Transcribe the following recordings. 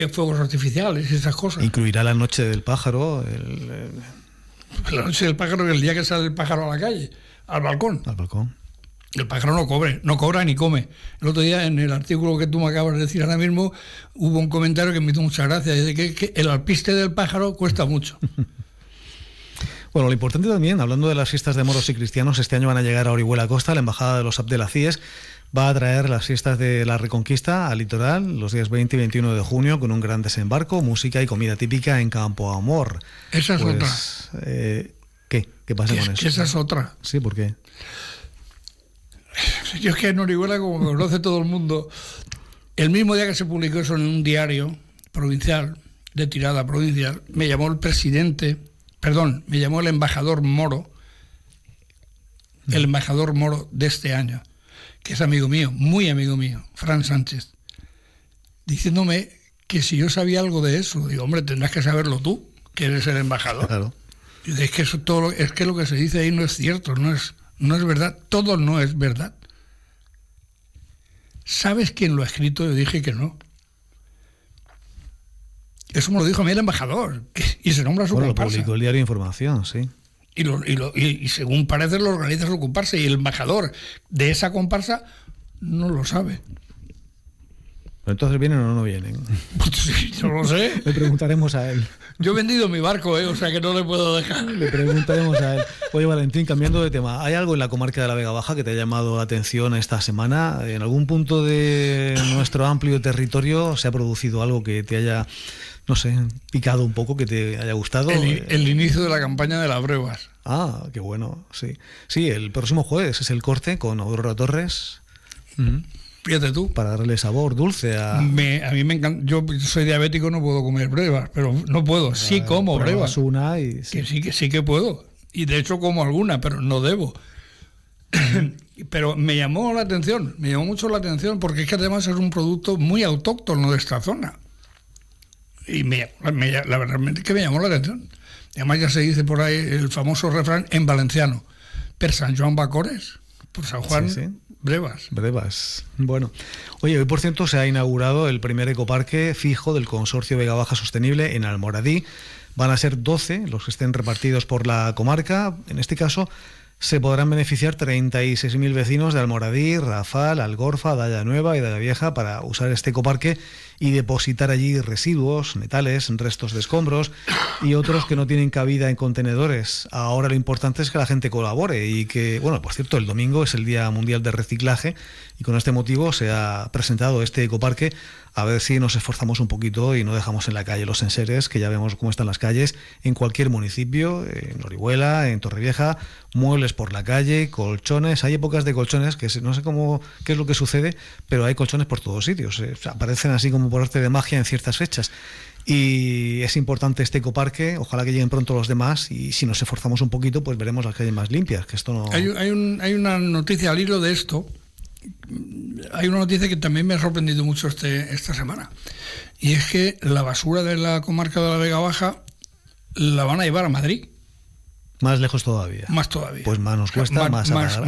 fuegos artificiales y esas cosas. Incluirá la noche del pájaro. La noche del pájaro, el día que sale el pájaro a la calle, al balcón. Al balcón. El pájaro no cobra ni come. El otro día, en el artículo que tú me acabas de decir ahora mismo, hubo un comentario que me hizo mucha gracia. Dice que el alpiste del pájaro cuesta mucho. Bueno, lo importante también, hablando de las fiestas de moros y cristianos, este año van a llegar a Orihuela Costa. La Embajada de los Abdelaziz va a traer las fiestas de la Reconquista al litoral los días 20 y 21 de junio con un gran desembarco, música y comida típica en Campo Amor. Esa es otra. ¿Qué pasa con eso? Esa es otra. Sí, ¿por qué? Yo es que en Orihuela, como me conoce todo el mundo, el mismo día que se publicó eso en un diario provincial, de tirada provincial, me llamó el embajador moro, de este año, que es amigo mío, muy amigo mío, Fran Sánchez, diciéndome que si yo sabía algo de eso. Digo, hombre, tendrás que saberlo tú, que eres el embajador. Claro. Dice, es que lo que se dice ahí no es cierto, no es verdad, todo no es verdad. ¿Sabes quién lo ha escrito? Yo dije que no. Eso me lo dijo a mí el embajador, y se nombra su comparsa. Lo publicó el diario de Información, sí. Y según parece lo organiza su comparsa, y el embajador de esa comparsa no lo sabe. ¿Pero entonces vienen o no vienen? Pues sí, no lo sé. Le preguntaremos a él. Yo he vendido mi barco, o sea que no le puedo dejar. Le preguntaremos a él. Oye, Valentín, cambiando de tema, ¿hay algo en la comarca de la Vega Baja que te ha llamado la atención esta semana? ¿En algún punto de nuestro amplio territorio se ha producido algo que te haya, no sé, picado un poco, que te haya gustado? El inicio de la campaña de las brevas. Ah, qué bueno, sí. Sí, el próximo jueves es el corte con Aurora Torres. Fíjate tú. Para darle sabor dulce a... A mí me encanta. Yo soy diabético, no puedo comer brevas, pero no puedo. Sí como brevas. Una y... sí. Que sí que puedo. Y de hecho como alguna, pero no debo. Pero me llamó mucho la atención, porque es que además es un producto muy autóctono de esta zona. Y la verdad es que me llamó la atención. Además ya se dice por ahí el famoso refrán en valenciano: per San Joan Bacores, por San Juan, sí. Brevas. Bueno, oye, hoy por cierto se ha inaugurado el primer ecoparque fijo del Consorcio Vega Baja Sostenible en Almoradí. Van a ser 12 los que estén repartidos por la comarca. En este caso se podrán beneficiar 36.000 vecinos de Almoradí, Rafal, Algorfa, Daya Nueva y Daya Vieja para usar este ecoparque y depositar allí residuos, metales, restos de escombros y otros que no tienen cabida en contenedores. Ahora lo importante es que la gente colabore y que, bueno, por cierto, el domingo es el Día Mundial de Reciclaje y con este motivo se ha presentado este ecoparque. A ver si nos esforzamos un poquito y no dejamos en la calle los enseres, que ya vemos cómo están las calles en cualquier municipio, en Orihuela, en Torrevieja, muebles por la calle, colchones. Hay épocas de colchones que no sé qué es lo que sucede, pero hay colchones por todos sitios. Aparecen así como por arte de magia en ciertas fechas. Y es importante este ecoparque, ojalá que lleguen pronto los demás, y si nos esforzamos un poquito, pues veremos las calles más limpias, que esto no... Hay una noticia al hilo de esto. Hay una noticia que también me ha sorprendido mucho esta semana, y es que la basura de la comarca de la Vega Baja la van a llevar a Madrid. Más lejos todavía. Más todavía. Pues más nos cuesta, más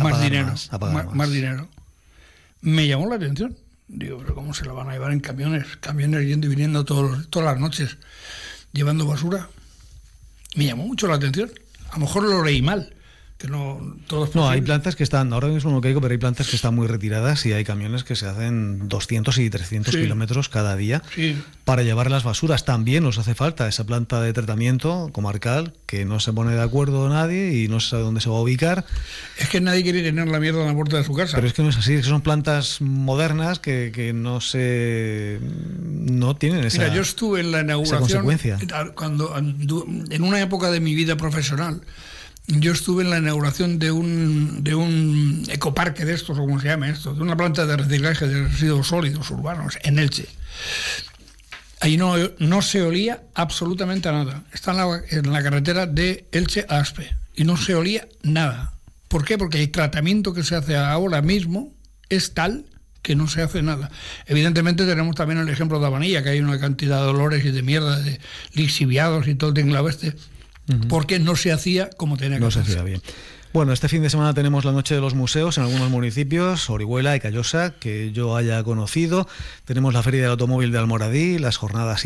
dinero. Me llamó la atención. Digo, pero ¿cómo se la van a llevar en camiones yendo y viniendo todas las noches llevando basura? Me llamó mucho la atención. A lo mejor lo leí mal. No, hay plantas que están, ahora mismo no caigo, pero hay plantas que están muy retiradas y hay camiones que se hacen 200 y 300 kilómetros cada día para llevar las basuras. También nos hace falta esa planta de tratamiento comarcal que no se pone de acuerdo nadie y no se sabe dónde se va a ubicar. Es que nadie quiere tener la mierda en la puerta de su casa. Pero es que no es así, es que son plantas modernas que no tienen esa, Mira, yo estuve en la inauguración, en una época de mi vida profesional. Yo estuve en la inauguración de un ecoparque de estos, o como se llama esto, de una planta de reciclaje de residuos sólidos urbanos en Elche. Ahí no se olía absolutamente a nada. Está en la carretera de Elche a Aspe y no se olía nada. ¿Por qué? Porque el tratamiento que se hace ahora mismo es tal que no se hace nada. Evidentemente tenemos también el ejemplo de Abanilla, que hay una cantidad de olores y de mierda, de lixiviados y todo el tinglado este, porque no se hacía como tenía que hacerse. No se hacía bien. Bueno, este fin de semana tenemos la Noche de los Museos en algunos municipios, Orihuela y Callosa, que yo haya conocido. Tenemos la Feria del Automóvil de Almoradí, las jornadas